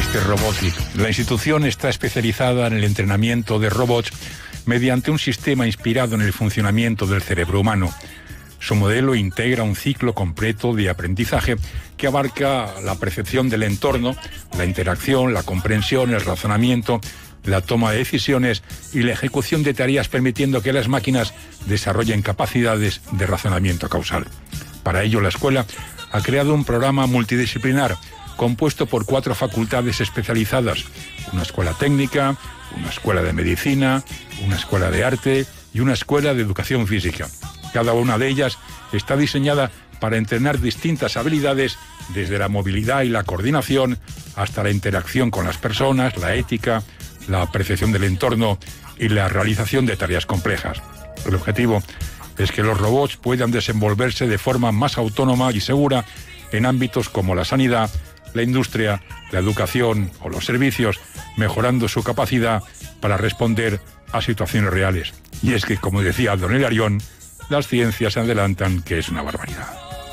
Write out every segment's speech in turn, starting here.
Master Robotic. La institución está especializada en el entrenamiento de robots mediante un sistema inspirado en el funcionamiento del cerebro humano. Su modelo integra un ciclo completo de aprendizaje que abarca la percepción del entorno, la interacción, la comprensión, el razonamiento, la toma de decisiones y la ejecución de tareas, permitiendo que las máquinas desarrollen capacidades de razonamiento causal. Para ello, la escuela ha creado un programa multidisciplinar compuesto por 4 facultades especializadas: una escuela técnica, una escuela de medicina, una escuela de arte y una escuela de educación física. Cada una de ellas está diseñada para entrenar distintas habilidades, desde la movilidad y la coordinación hasta la interacción con las personas, la ética, la percepción del entorno y la realización de tareas complejas. El objetivo es que los robots puedan desenvolverse de forma más autónoma y segura en ámbitos como la sanidad, la industria, la educación o los servicios, mejorando su capacidad para responder a situaciones reales. Y es que, como decía don Hilarión, las ciencias adelantan que es una barbaridad.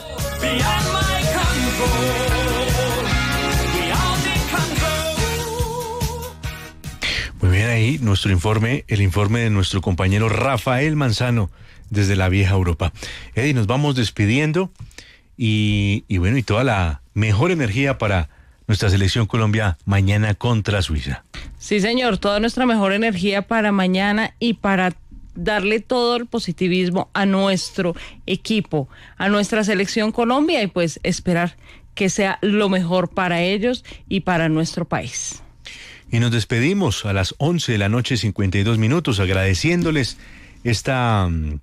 Muy bien, ahí nuestro informe, el informe de nuestro compañero Rafael Manzano desde la vieja Europa. Eddie, nos vamos despidiendo y bueno, y toda la mejor energía para nuestra selección Colombia mañana contra Suiza. Sí, señor, toda nuestra mejor energía para mañana y para darle todo el positivismo a nuestro equipo, a nuestra selección Colombia, y pues esperar que sea lo mejor para ellos y para nuestro país. Y nos despedimos a las 11 de la noche, 52 minutos, agradeciéndoles este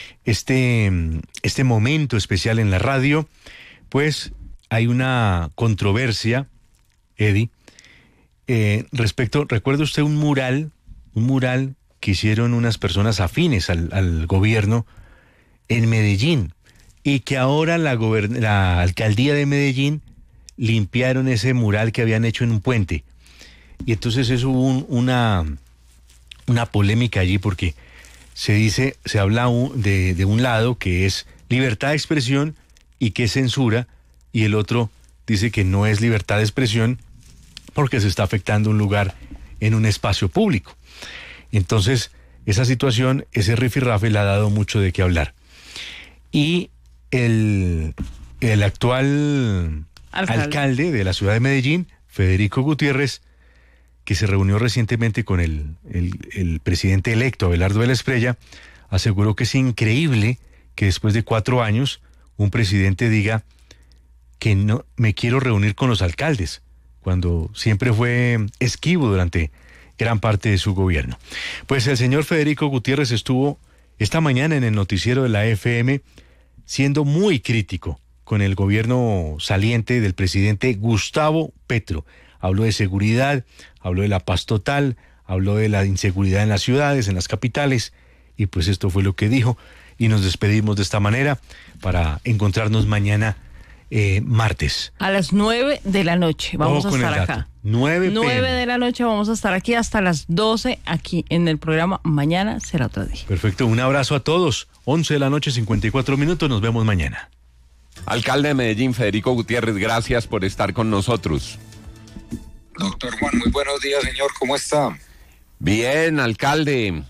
momento especial en la radio. Pues hay una controversia, Eddie, ¿recuerda usted un mural que hicieron unas personas afines al gobierno en Medellín, y que ahora la alcaldía de Medellín limpiaron ese mural que habían hecho en un puente? Y entonces eso hubo una polémica allí, porque se habla de un lado que es libertad de expresión y que es censura, y el otro dice que no es libertad de expresión porque se está afectando un lugar en un espacio público. Entonces, esa situación, ese rifirrafe le ha dado mucho de qué hablar. Y el actual alcalde de la ciudad de Medellín, Federico Gutiérrez, que se reunió recientemente con el presidente electo, Abelardo de la Espriella, aseguró que es increíble que después de 4 años un presidente diga que no me quiero reunir con los alcaldes, cuando siempre fue esquivo durante gran parte de su gobierno. Pues el señor Federico Gutiérrez estuvo esta mañana en el noticiero de la FM siendo muy crítico con el gobierno saliente del presidente Gustavo Petro. Habló de seguridad, habló de la paz total, habló de la inseguridad en las ciudades, en las capitales, y pues esto fue lo que dijo. Y nos despedimos de esta manera para encontrarnos mañana martes. A las 9 de la noche vamos a estar acá. 9 de la noche vamos a estar aquí hasta las 12 aquí en el programa Mañana Será Otro Día. Perfecto, un abrazo a todos. 11 de la noche, 54 minutos, nos vemos mañana. Alcalde de Medellín, Federico Gutiérrez, gracias por estar con nosotros. Doctor Juan, muy buenos días, señor, ¿cómo está? Bien, alcalde,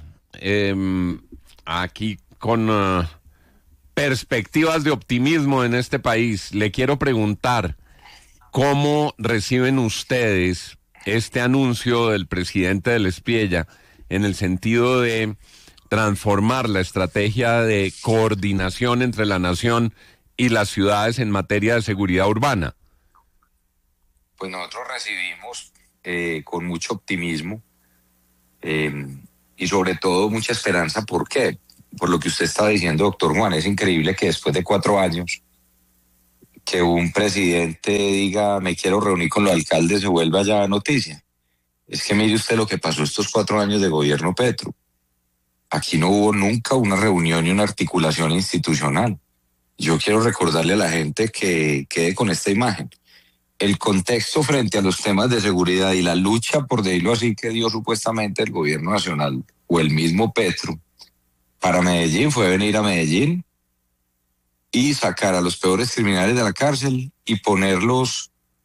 aquí con perspectivas de optimismo en este país. Le quiero preguntar, ¿cómo reciben ustedes este anuncio del presidente de la Espriella en el sentido de transformar la estrategia de coordinación entre la nación y las ciudades en materia de seguridad urbana? Pues nosotros recibimos con mucho optimismo y sobre todo mucha esperanza. ¿Por qué? Por lo que usted está diciendo, doctor Juan. Es increíble que después de 4 años que un presidente diga me quiero reunir con los alcaldes se vuelva ya noticia. Es que mire usted lo que pasó estos 4 años de gobierno Petro. Aquí no hubo nunca una reunión ni una articulación institucional. Yo quiero recordarle a la gente que quede con esta imagen. El contexto frente a los temas de seguridad y la lucha, por decirlo así, que dio supuestamente el gobierno nacional o el mismo Petro para Medellín fue venir a Medellín y sacar a los peores criminales de la cárcel y ponerlos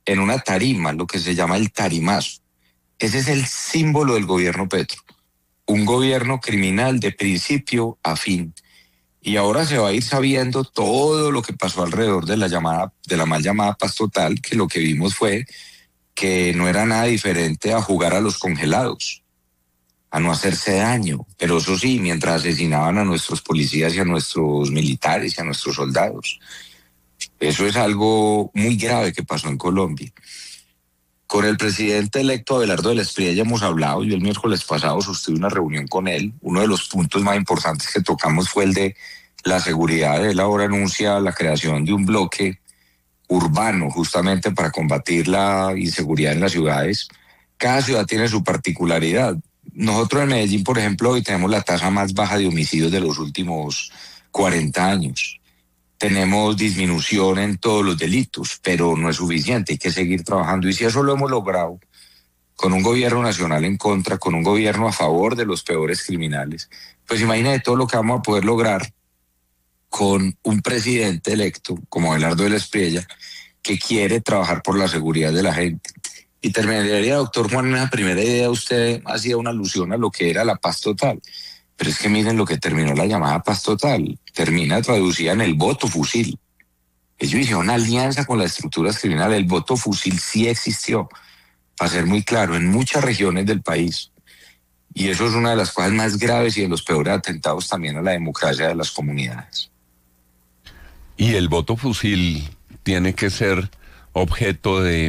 en una tarima, lo que se llama el tarimazo. Ese es el símbolo del gobierno Petro. Un gobierno criminal de principio a fin. Y ahora se va a ir sabiendo todo lo que pasó alrededor de la mal llamada paz total, que lo que vimos fue que no era nada diferente a jugar a los congelados, a no hacerse daño, pero eso sí, mientras asesinaban a nuestros policías y a nuestros militares y a nuestros soldados. Eso es algo muy grave que pasó en Colombia. Con el presidente electo Abelardo del Espriella ya hemos hablado. Yo el miércoles pasado sostuve una reunión con él. Uno de los puntos más importantes que tocamos fue el de la seguridad. Él ahora anuncia la creación de un bloque urbano justamente para combatir la inseguridad en las ciudades. Cada ciudad tiene su particularidad. Nosotros en Medellín, por ejemplo, hoy tenemos la tasa más baja de homicidios de los últimos 40 años. Tenemos disminución en todos los delitos, pero no es suficiente, hay que seguir trabajando. Y si eso lo hemos logrado con un gobierno nacional en contra, con un gobierno a favor de los peores criminales, pues imagínate todo lo que vamos a poder lograr con un presidente electo como Abelardo del Espriella, que quiere trabajar por la seguridad de la gente. Y terminaría, doctor Juan, en la primera idea usted hacía una alusión a lo que era la paz total. Pero es que miren lo que terminó la llamada paz total. Termina traducida en el voto fusil. Ellos hicieron una alianza con las estructuras criminales. El voto fusil sí existió, para ser muy claro, en muchas regiones del país. Y eso es una de las cosas más graves y de los peores atentados también a la democracia de las comunidades. Y el voto fusil tiene que ser objeto de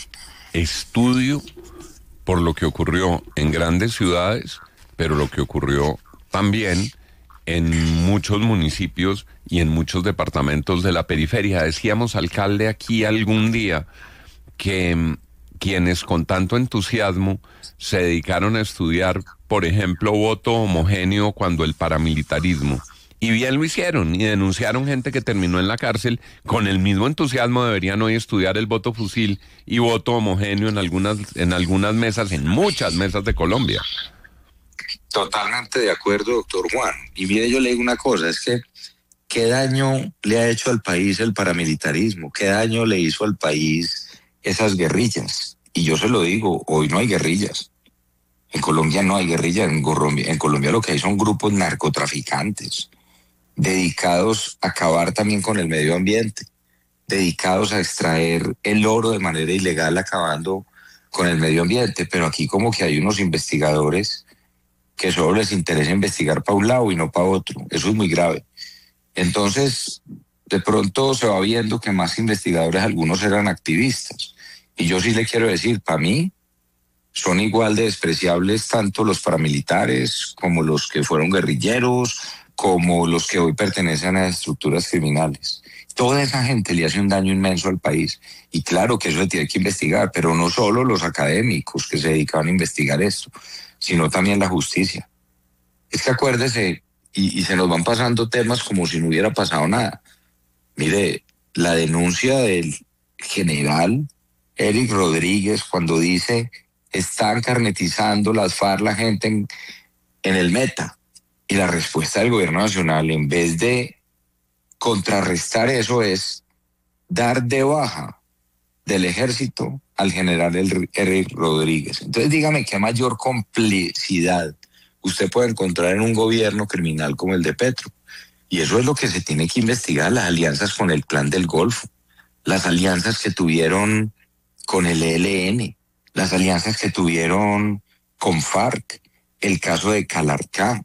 estudio por lo que ocurrió en grandes ciudades, pero lo que ocurrió también en muchos municipios y en muchos departamentos de la periferia. Decíamos, alcalde, aquí algún día que quienes con tanto entusiasmo se dedicaron a estudiar, por ejemplo, voto homogéneo cuando el paramilitarismo, y bien lo hicieron, y denunciaron gente que terminó en la cárcel, con el mismo entusiasmo deberían hoy estudiar el voto fusil y voto homogéneo en algunas mesas, en muchas mesas de Colombia. Totalmente de acuerdo, doctor Juan. Y mire, yo le digo una cosa, es que ¿qué daño le ha hecho al país el paramilitarismo? ¿Qué daño le hizo al país esas guerrillas? Y yo se lo digo, hoy no hay guerrillas. En Colombia no hay guerrillas. En Colombia lo que hay son grupos narcotraficantes dedicados a acabar también con el medio ambiente, dedicados a extraer el oro de manera ilegal, acabando con el medio ambiente. Pero aquí como que hay unos investigadores que solo les interesa investigar para un lado y no para otro. Eso es muy grave. Entonces, de pronto se va viendo que más investigadores, algunos eran activistas. Y yo sí le quiero decir, para mí, son igual de despreciables tanto los paramilitares como los que fueron guerrilleros, como los que hoy pertenecen a estructuras criminales. Toda esa gente le hace un daño inmenso al país. Y claro que eso se tiene que investigar, pero no solo los académicos que se dedicaban a investigar esto, sino también la justicia. Es que acuérdese, y se nos van pasando temas como si no hubiera pasado nada. Mire, la denuncia del general Eric Rodríguez cuando dice están carnetizando las FARC la gente en el Meta, y la respuesta del gobierno nacional, en vez de contrarrestar eso, es dar de baja del ejército al general Eric Rodríguez. Entonces dígame qué mayor complicidad usted puede encontrar en un gobierno criminal como el de Petro. Y eso es lo que se tiene que investigar, las alianzas con el Plan del Golfo, las alianzas que tuvieron con el ELN, las alianzas que tuvieron con FARC, el caso de Calarcá.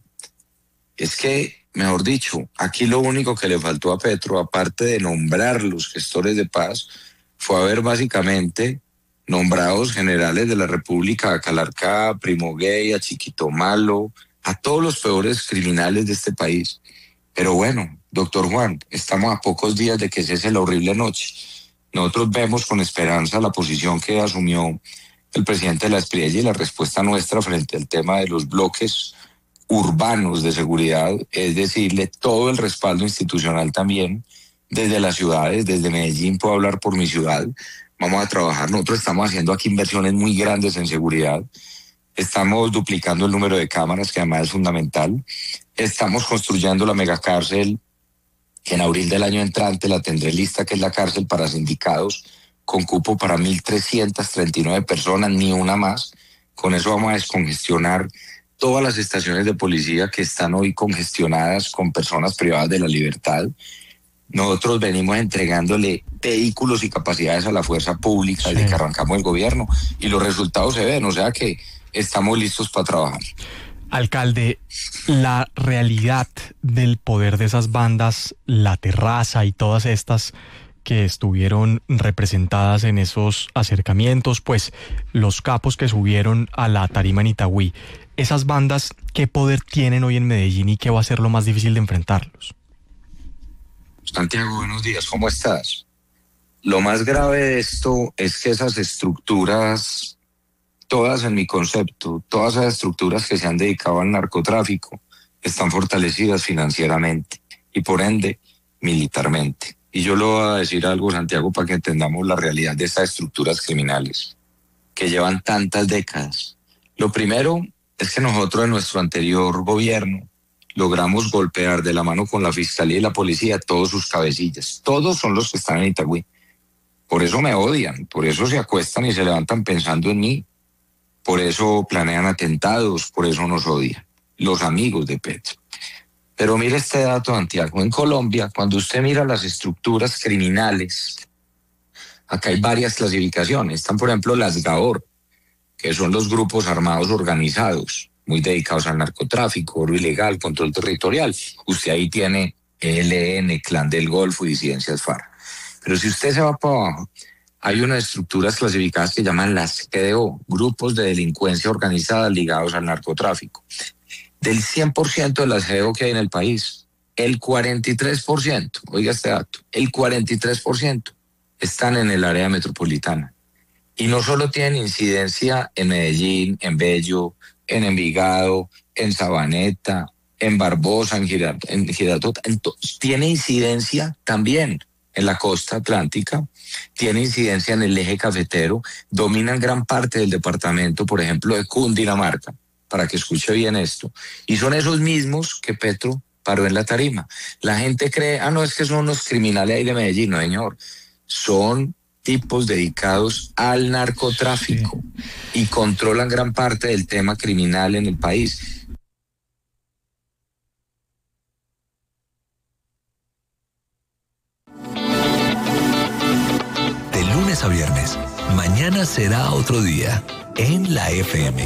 Es que, mejor dicho, aquí lo único que le faltó a Petro, aparte de nombrar los gestores de paz, fue haber básicamente nombrados generales de la República, a Calarcá, a Primo Gay, a Chiquito Malo, a todos los peores criminales de este país. Pero bueno, doctor Juan, estamos a pocos días de que cese la horrible noche. Nosotros vemos con esperanza la posición que asumió el presidente de la Espriella y la respuesta nuestra frente al tema de los bloques urbanos de seguridad, es decirle todo el respaldo institucional también desde las ciudades, desde Medellín, puedo hablar por mi ciudad. Vamos a trabajar, nosotros estamos haciendo aquí inversiones muy grandes en seguridad, estamos duplicando el número de cámaras, que además es fundamental, estamos construyendo la megacárcel, que en abril del año entrante la tendré lista, que es la cárcel para sindicados, con cupo para 1.339 personas, ni una más. Con eso vamos a descongestionar todas las estaciones de policía que están hoy congestionadas con personas privadas de la libertad. Nosotros venimos entregándole vehículos y capacidades a la fuerza pública desde que arrancamos el gobierno y los resultados se ven, o sea que estamos listos para trabajar. Alcalde, la realidad del poder de esas bandas, La Terraza y todas estas que estuvieron representadas en esos acercamientos, pues los capos que subieron a la tarima en Itagüí, esas bandas, ¿qué poder tienen hoy en Medellín y qué va a ser lo más difícil de enfrentarlos? Santiago, buenos días, ¿cómo estás? Lo más grave de esto es que esas estructuras, todas en mi concepto, todas esas estructuras que se han dedicado al narcotráfico, están fortalecidas financieramente y por ende militarmente. Y yo le voy a decir algo, Santiago, para que entendamos la realidad de estas estructuras criminales que llevan tantas décadas. Lo primero es que nosotros en nuestro anterior gobierno logramos golpear de la mano con la fiscalía y la policía todos sus cabecillas. Todos son los que están en Itagüí. Por eso me odian, por eso se acuestan y se levantan pensando en mí. Por eso planean atentados, por eso nos odian. Los amigos de Petro. Pero mire este dato, Santiago. En Colombia, cuando usted mira las estructuras criminales, acá hay varias clasificaciones. Están, por ejemplo, las GAOR, que son los grupos armados organizados, muy dedicados al narcotráfico, oro ilegal, control territorial. Usted ahí tiene ELN, Clan del Golfo y disidencias FARC. Pero si usted se va para abajo, hay unas estructuras clasificadas que llaman las GDO, grupos de delincuencia organizada ligados al narcotráfico. Del 100% de las GDO que hay en el país, el 43%, oiga este dato, el 43% están en el área metropolitana. Y no solo tienen incidencia en Medellín, en Bello, en Envigado, en Sabaneta, en Barbosa, en Girardot, tiene incidencia también en la costa atlántica, tiene incidencia en el eje cafetero, dominan gran parte del departamento, por ejemplo, de Cundinamarca, para que escuche bien esto, y son esos mismos que Petro paró en la tarima. La gente cree, no, es que son los criminales ahí de Medellín. No, señor, son tipos dedicados al narcotráfico y controlan gran parte del tema criminal en el país. De lunes a viernes, mañana será otro día en la FM.